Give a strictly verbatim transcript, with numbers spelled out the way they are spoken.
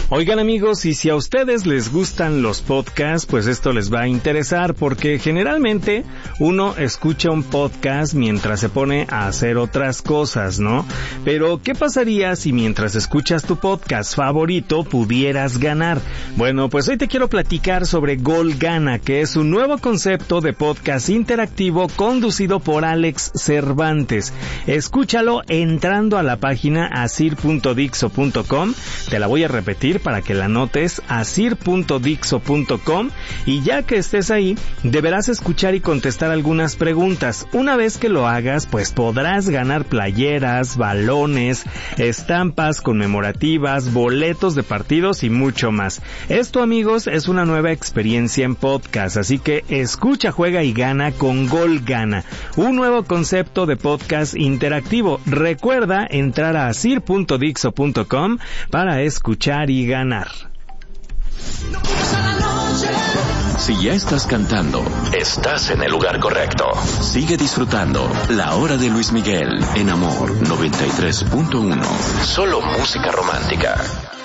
Oigan amigos, y si a ustedes les gustan los podcasts, pues esto les va a interesar porque generalmente uno escucha un podcast mientras se pone a hacer otras cosas, ¿no? Pero ¿qué pasaría si mientras escuchas tu podcast favorito pudieras ganar? Bueno, pues hoy te quiero platicar sobre Gol Gana, que es un nuevo concepto de podcast interactivo conducido por Alex Cervantes. Escúchalo entrando a la página asir punto dixo punto com. Te la voy a repetir para que la notes, asir punto dixo punto com, y ya que estés ahí, deberás escuchar y contestar algunas preguntas. Una vez que lo hagas, pues podrás ganar playeras, balones, estampas conmemorativas, boletos de partidos y mucho más. Esto, amigos, es una nueva experiencia en podcast, así que escucha, juega y gana con Gol Gana, un nuevo concepto de podcast interactivo. Recuerda entrar a asir punto dixo punto com para escuchar y ganar. Si ya estás cantando, estás en el lugar correcto. Sigue disfrutando La Hora de Luis Miguel en Amor noventa y tres punto uno. Solo música romántica.